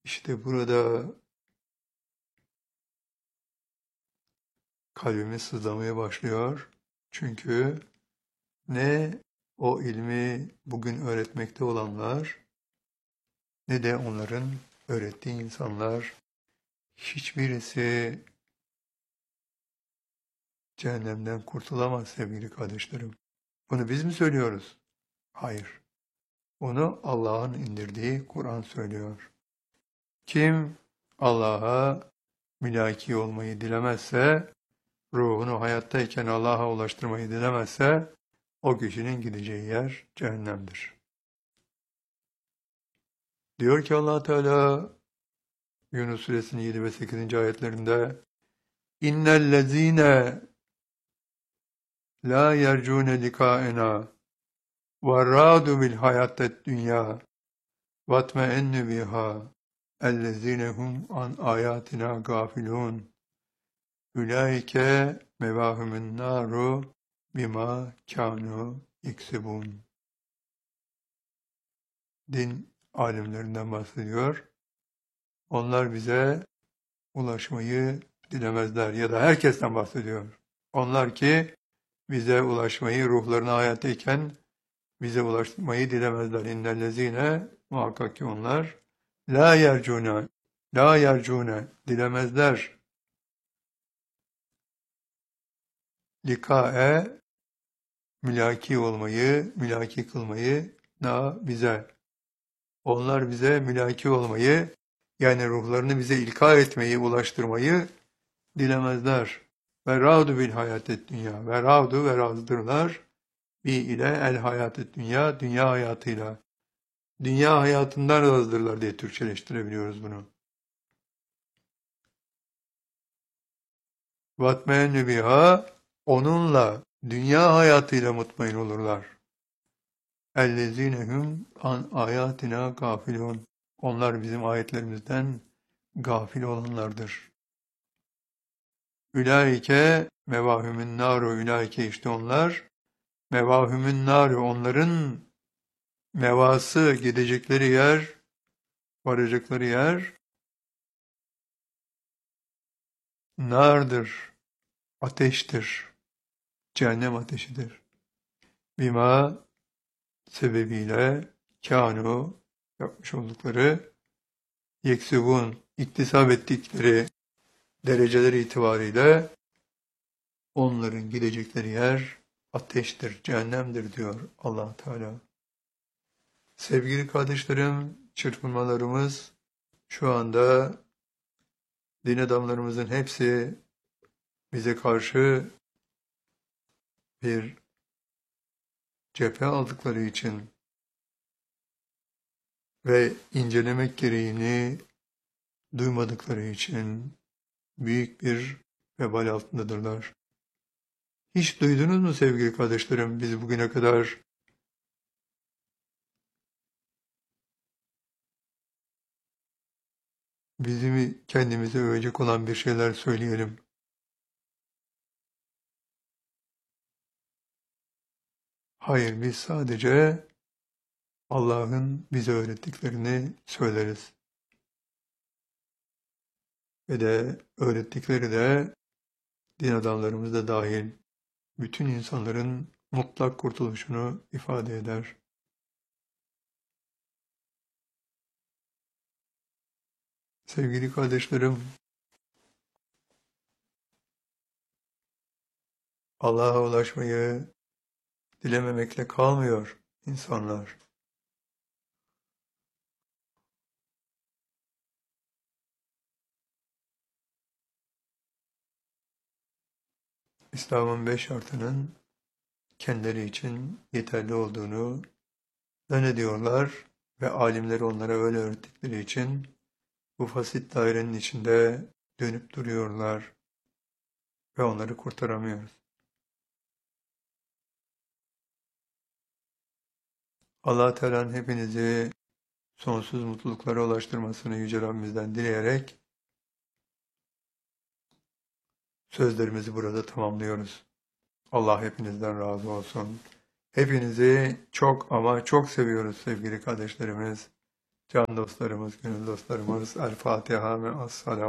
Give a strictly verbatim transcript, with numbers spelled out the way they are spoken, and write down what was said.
İşte burada kalbimiz sızlamaya başlıyor. Çünkü ne o ilmi bugün öğretmekte olanlar ne de onların öğrettiği insanlar hiçbirisi cehennemden kurtulamaz sevgili kardeşlerim. Bunu biz mi söylüyoruz? Hayır. Onu Allah'ın indirdiği Kur'an söylüyor. Kim Allah'a mülaki olmayı dilemezse, ruhunu hayattayken Allah'a ulaştırmayı dilemezse, o kişinin gideceği yer cehennemdir. Diyor ki Allah Teala Yunus Suresinin yedi ve sekizinci ayetlerinde İnnellezîne la yercûne likâena وَرَّادُوا بِالْحَيَاةِ الدُّنْيَا وَاتْمَئَنُّوا بِهَا اَلَّذ۪ينَ هُمْ عَنْ آيَاتِنَا غَافِلُونَ اُولَٰئِكَ مَوَاهُمُ النَّارُ بِمَا كَانُوا يَكْسِبُونَ. Din alimlerinden bahsediyor. Onlar bize ulaşmayı dilemezler ya da herkesten bahsediyor. Onlar ki bize ulaşmayı ruhlarına hayattayken bize ulaşmayı dilemezler. İnnellezine muhakkak ki onlar la yercune la yercune dilemezler. Likae mülaki olmayı, mülaki kılmayı na bize. Onlar bize mülaki olmayı yani ruhlarını bize ilka etmeyi, ulaştırmayı dilemezler. Ve râdu bil hayatet dünya. Ve râdu ve razdırlar. Bi ile el hayatet dünya, dünya hayatıyla. Dünya hayatından razdırlar diye Türkçeleştirebiliyoruz bunu. Vatmenü biha, onunla, dünya hayatıyla mutmain olurlar. Ellezinehum an ayatina gafilun. Onlar bizim ayetlerimizden gafil olanlardır. Ülaike mevahümün naru, ülaike işte onlar, mevahümün naru, onların mevası, gidecekleri yer, varacakları yer, nardır, ateştir, cehennem ateşidir. Bima sebebiyle kânu yapmış oldukları, yeksubun, iktisap ettikleri dereceleri itibariyle onların gidecekleri yer ateştir, cehennemdir diyor Allah Teala. Sevgili kardeşlerim, çırpınmalarımız şu anda din adamlarımızın hepsi bize karşı bir cephe aldıkları için ve incelemek gereğini duymadıkları için büyük bir vebal altındadırlar. Hiç duydunuz mu sevgili kardeşlerim, biz bugüne kadar bizim kendimize övecek olan bir şeyler söyleyelim. Hayır, biz sadece Allah'ın bize öğrettiklerini söyleriz. Ve de öğrettikleri de din adamlarımız da dahil bütün insanların mutlak kurtuluşunu ifade eder. Sevgili kardeşlerim, Allah'a ulaşmayı dilememekle kalmıyor insanlar. İslam'ın beş şartının kendileri için yeterli olduğunu zannediyorlar ve alimleri onlara öyle öğrettikleri için bu fasit dairenin içinde dönüp duruyorlar ve onları kurtaramıyoruz. Allah Teala'nın hepinizi sonsuz mutluluklara ulaştırmasını Yüce Rabbimizden dileyerek sözlerimizi burada tamamlıyoruz. Allah hepinizden razı olsun. Hepinizi çok ama çok seviyoruz sevgili kardeşlerimiz. Can dostlarımız, gönül dostlarımız El Fatiha ve Es-Selam.